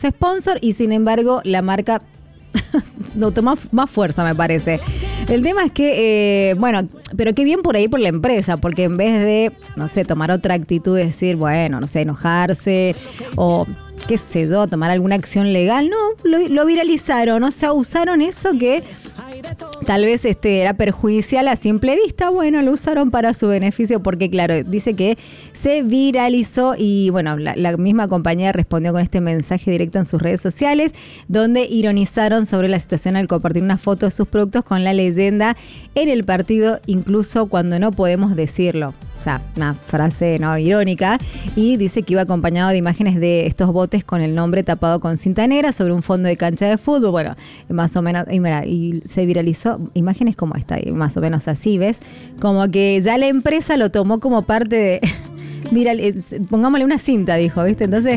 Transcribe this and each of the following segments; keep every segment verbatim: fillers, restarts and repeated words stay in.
sponsor y sin embargo la marca no toma más fuerza, me parece. El tema es que, eh, bueno, pero qué bien por ahí por la empresa, porque en vez de, no sé, tomar otra actitud, decir, bueno, no sé, enojarse o qué sé yo, tomar alguna acción legal, no, lo, lo viralizaron, o sea, usaron eso que tal vez este era perjudicial a simple vista, bueno, lo usaron para su beneficio porque, claro, dice que se viralizó y, bueno, la, la misma compañía respondió con este mensaje directo en sus redes sociales, donde ironizaron sobre la situación al compartir una foto de sus productos con la leyenda en el partido, incluso cuando no podemos decirlo. O sea, una frase no irónica, y dice que iba acompañado de imágenes de estos botes con el nombre tapado con cinta negra sobre un fondo de cancha de fútbol. Bueno, más o menos, y mira, y se viralizó imágenes como esta, más o menos así, ¿ves? Como que ya la empresa lo tomó como parte de, mira, pongámosle una cinta, dijo, ¿viste? Entonces,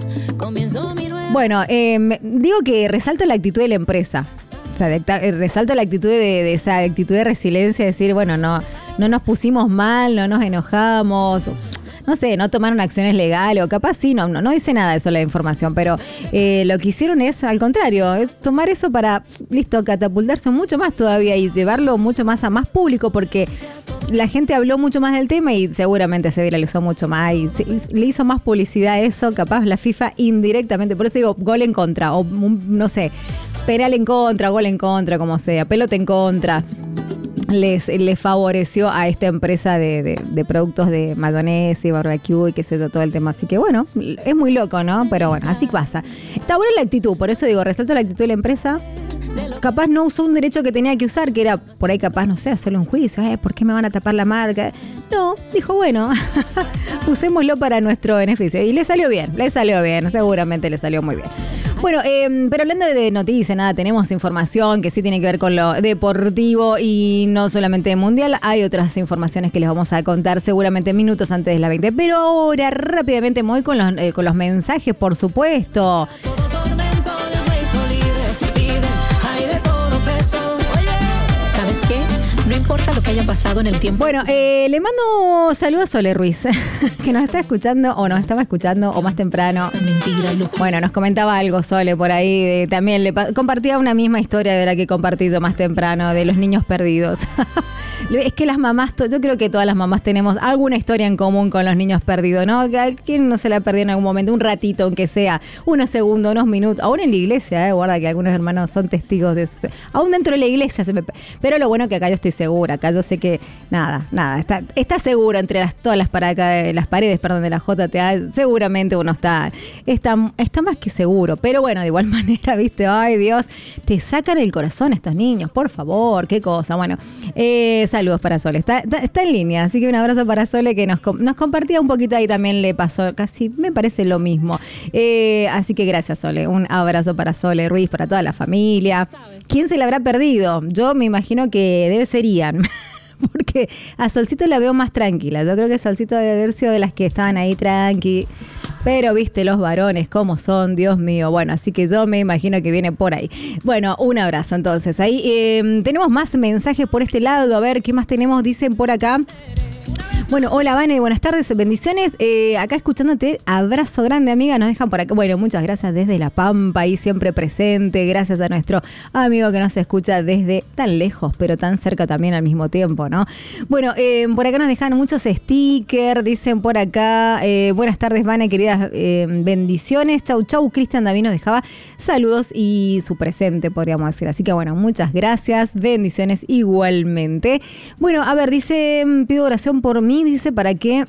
bueno, eh, digo que resalta la actitud de la empresa. O sea, de, resalta la actitud de, de esa actitud de resiliencia, decir, bueno, no, no nos pusimos mal, no nos enojamos, no sé, no tomaron acciones legales, o capaz sí, no, no, no dice nada de eso la información, pero eh, lo que hicieron es, al contrario, es tomar eso para, listo, catapultarse mucho más todavía y llevarlo mucho más a más público, porque la gente habló mucho más del tema y seguramente se viralizó mucho más y, se, y le hizo más publicidad a eso, capaz la FIFA indirectamente, por eso digo, gol en contra, o no sé, penal en contra, gol en contra, como sea, pelota en contra. Les, les favoreció a esta empresa de, de, de productos de mayonesa y barbecue y qué sé yo, todo el tema. Así que bueno, es muy loco, ¿no? Pero bueno, así pasa. Está buena la actitud, por eso digo, resalta la actitud de la empresa. Capaz no usó un derecho que tenía que usar, que era por ahí capaz, no sé, hacerle un juicio. Eh, ¿Por qué me van a tapar la marca? No, dijo, bueno, usémoslo para nuestro beneficio. Y le salió bien, le salió bien, seguramente le salió muy bien. Bueno, eh, pero hablando de noticias, nada, tenemos información que sí tiene que ver con lo deportivo y no solamente mundial, hay otras informaciones que les vamos a contar seguramente minutos antes de las veinte. Pero ahora rápidamente me voy con los, eh, con los mensajes, por supuesto. No importa lo que haya pasado en el tiempo. Bueno, eh, le mando saludos a Sole Ruiz, que nos está escuchando, o nos estaba escuchando, o más temprano. Mentira, lujo. Bueno, nos comentaba algo Sole por ahí, de, también le compartía una misma historia de la que compartí yo más temprano, de los niños perdidos. Es que las mamás, yo creo que todas las mamás tenemos alguna historia en común con los niños perdidos, ¿no? ¿A quién no se la perdió en algún momento? Un ratito, aunque sea, unos segundos, unos minutos, aún en la iglesia, ¿eh? Guarda que algunos hermanos son testigos de eso. Aún dentro de la iglesia se me... Pero lo bueno que acá yo estoy segura, acá yo sé que nada, nada, está, está seguro entre las, todas las, para, las paredes, perdón, de la J T A, seguramente uno está, está, está más que seguro, pero bueno, de igual manera, viste, ay Dios, te sacan el corazón estos niños, por favor, qué cosa. Bueno, eh, saludos para Sole, está, está, está en línea, así que un abrazo para Sole que nos, nos compartía un poquito ahí, también le pasó casi, me parece lo mismo, eh, así que gracias Sole, un abrazo para Sole Ruiz, para toda la familia. ¿Quién se la habrá perdido? Yo me imagino que debe ser Ian, porque a Solcito la veo más tranquila, yo creo que Solcito debe haber sido de las que estaban ahí tranqui. Pero viste los varones cómo son, Dios mío. Bueno, así que yo me imagino que viene por ahí. Bueno, un abrazo entonces. Ahí eh, tenemos más mensajes por este lado. A ver, ¿qué más tenemos? Dicen por acá. Bueno, hola Vane, buenas tardes, bendiciones. Eh, acá escuchándote, abrazo grande amiga, nos dejan por acá. Bueno, muchas gracias desde La Pampa, ahí siempre presente. Gracias a nuestro amigo que nos escucha desde tan lejos, pero tan cerca también al mismo tiempo, ¿no? Bueno, eh, por acá nos dejan muchos stickers, dicen por acá, eh, buenas tardes Vane, queridas eh, bendiciones. Chau, chau. Cristian David nos dejaba saludos y su presente, podríamos decir. Así que bueno, muchas gracias, bendiciones igualmente. Bueno, a ver, dice, pido oración por mí. Dice, para que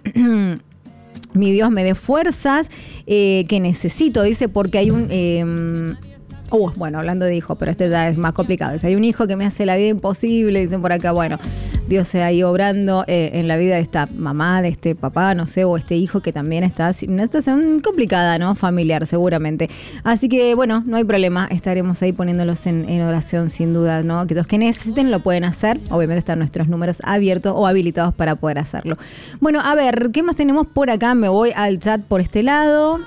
mi Dios me dé fuerzas eh, que necesito, dice, porque hay un... Eh, uh, bueno, hablando de hijo, pero este ya es más complicado. Dice, hay un hijo que me hace la vida imposible, dicen por acá, bueno, Dios sea ahí obrando eh, en la vida de esta mamá, de este papá, no sé, o este hijo que también está en una situación complicada, ¿no? Familiar, seguramente. Así que, bueno, no hay problema, estaremos ahí poniéndolos en, en oración, sin duda, ¿no? Que los que necesiten lo pueden hacer, obviamente están nuestros números abiertos o habilitados para poder hacerlo. Bueno, a ver, ¿qué más tenemos por acá? Me voy al chat por este lado.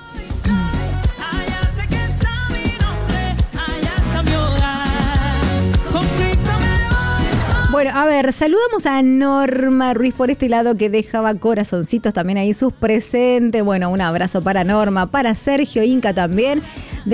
Bueno, a ver, saludamos a Norma Ruiz por este lado que dejaba corazoncitos también ahí sus presentes. Bueno, un abrazo para Norma, para Sergio Inca también.